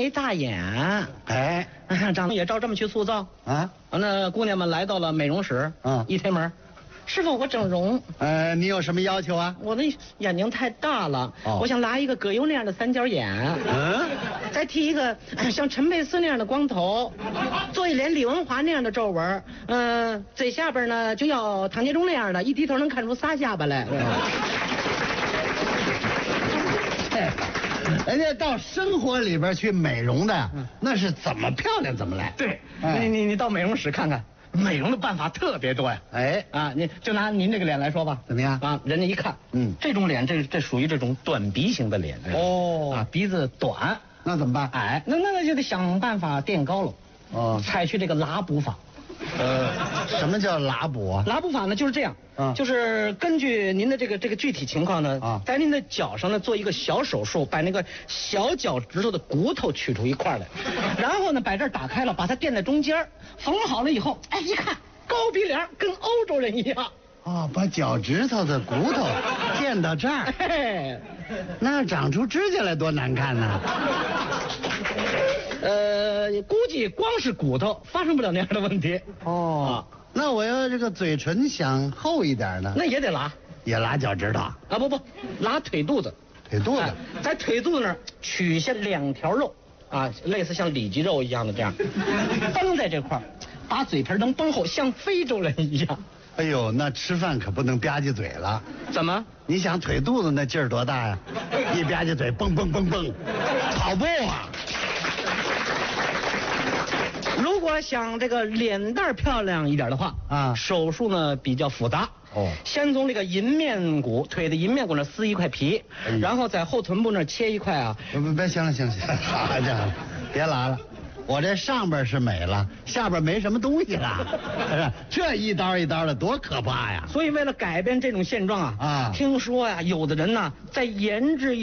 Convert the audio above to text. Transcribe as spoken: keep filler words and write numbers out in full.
眉大眼， 哎， 长得也照这么去塑造啊。 那姑娘们来到了美容室， 嗯， 一推门，师傅，我整容。 呃，你有什么要求啊？ 我的眼睛太大了， 哦、 我想拉一个葛优那样的三角眼， 嗯， 再剃一个像陈佩斯那样的光头，做一脸李文华那样的皱纹，嗯、呃，嘴下边呢就要唐杰忠那样的，一低头能看出仨下巴来。 哎，人家到生活里边去美容的，嗯、那是怎么漂亮怎么来。 对，哎、你你你到美容室看看。美容的办法特别多呀， 哎啊，你就拿您这个脸来说吧， 怎么样啊？人家一看，嗯，这种脸，这这属于这种短鼻型的脸， 哦， 啊，鼻子短， 那怎么办？ 矮，那那那就得想办法垫高了， 哦， 采取这个拉补法。 呃，什么叫拉补啊？ 拉补法呢就是这样， 嗯， 就是根据您的这个这个具体情况呢， 啊， 在您的脚上呢做一个小手术，把那个小脚趾头的骨头取出一块来，然后呢把这儿打开了，把它垫在中间，缝好了以后，哎，一看高鼻梁，跟欧洲人一样。 哦，把脚趾头的骨头垫到这儿， 嘿， 那长出指甲来多难看呢。 呃，估计光是骨头发生不了那样的问题。 哦，啊、那我要这个嘴唇想厚一点呢， 那也得拉， 也拉脚趾头啊？ 不不，拉腿肚子， 腿肚子， 哎、在腿肚子那儿取下两条肉啊，类似像里脊肉一样的这样，绷在这块儿，把嘴皮能绷厚，像非洲人一样。 哎呦，那吃饭可不能吧唧嘴了。 怎么？ 你想腿肚子那劲儿多大呀？一吧唧嘴，蹦蹦蹦蹦，跑步啊！ 如果想这个脸蛋漂亮一点的话， 啊， 手术呢比较复杂。 哦， 先从这个银面骨，腿的银面骨那撕一块皮，哎、然后在后臀部那切一块啊。 别别行了行了行了，好家伙，别拉了。我这上边是美了，下边没什么东西了，这一刀一刀的多可怕呀！ 所以为了改变这种现状啊， 啊， 听说呀、啊，有的人呢在研制一